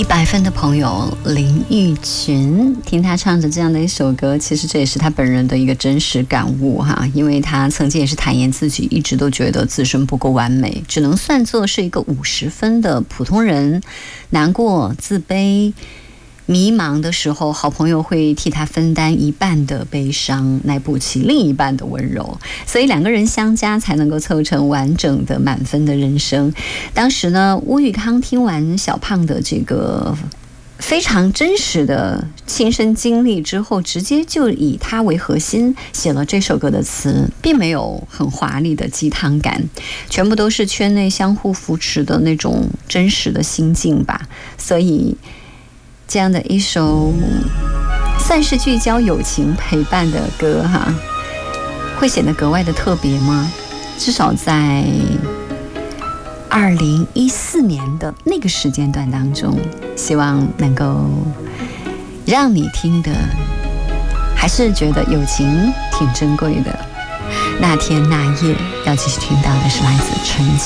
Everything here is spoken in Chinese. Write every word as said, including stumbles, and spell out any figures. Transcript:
百分的朋友林玉群，听他唱着这样的一首歌，其实这也是他本人的一个真实感悟哈，因为他曾经也是坦言自己一直都觉得自身不够完美，只能算作是一个五十分的普通人，难过、自卑、迷茫的时候，好朋友会替他分担一半的悲伤，来补齐另一半的温柔，所以两个人相加才能够凑成完整的满分的人生。当时呢，吴宇康听完小胖的这个非常真实的亲身经历之后，直接就以他为核心写了这首歌的词，并没有很华丽的鸡汤感，全部都是圈内相互扶持的那种真实的心境吧。所以这样的一首算是聚焦友情陪伴的歌哈，会显得格外的特别吗？至少在二零一四年的那个时间段当中，希望能够让你听的还是觉得友情挺珍贵的。那天那夜要继续听到的是来自陈